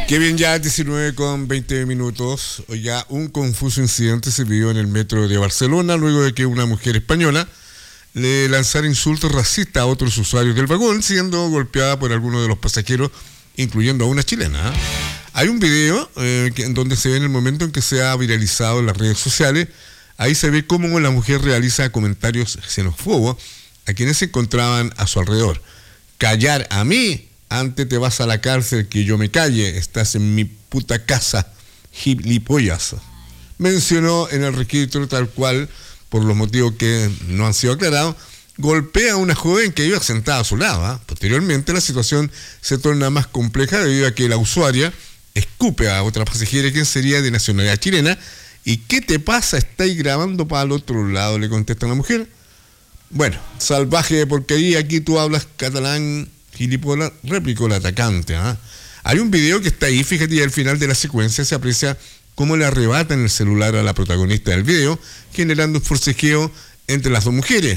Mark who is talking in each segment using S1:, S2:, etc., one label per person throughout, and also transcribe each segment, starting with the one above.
S1: Qué bien, ya 19 con 20 minutos. Oiga, un confuso incidente se vivió en el metro de Barcelona luego de que una mujer española le lanzara insultos racistas a otros usuarios del vagón, siendo golpeada por algunos de los pasajeros, incluyendo a una chilena. Hay un video en donde se ve en el momento en que se ha viralizado en las redes sociales. Ahí se ve cómo la mujer realiza comentarios xenófobos a quienes se encontraban a su alrededor. Callar a mí, antes te vas a la cárcel, que yo me calle, estás en mi puta casa, gilipollas. Mencionó en el registro, tal cual, por los motivos que no han sido aclarados, golpea a una joven que iba sentada a su lado. Posteriormente la situación se torna más compleja debido a que la usuaria escupe a otra pasajera quien sería de nacionalidad chilena. ¿Y qué te pasa? ¿Estáis grabando para el otro lado?, le contesta la mujer. Bueno, salvaje de porquería, aquí tú hablas catalán, gilipollas, replicó el atacante. Hay un video que está ahí, fíjate, y al final de la secuencia se aprecia cómo le arrebatan el celular a la protagonista del video, generando un forcejeo entre las dos mujeres.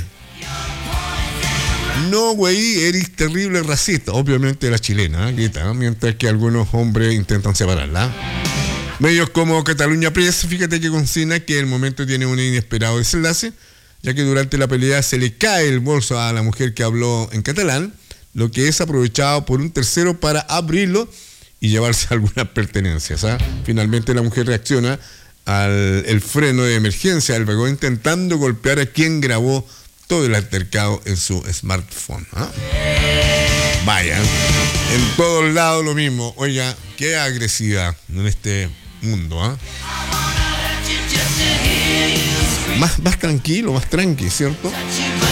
S1: No, güey, eres terrible racista. Obviamente la chilena, grita, mientras que algunos hombres intentan separarla. Medios como Cataluña Press, fíjate que consigna que el momento tiene un inesperado desenlace, ya que durante la pelea se le cae el bolso a la mujer que habló en catalán, lo que es aprovechado por un tercero para abrirlo y llevarse algunas pertenencias. Finalmente la mujer reacciona al freno de emergencia del vagón, intentando golpear a quien grabó todo el altercado en su smartphone. Vaya, en todos lados lo mismo. Oiga, qué agresividad en este mundo. Más tranquilo, más tranqui, ¿cierto?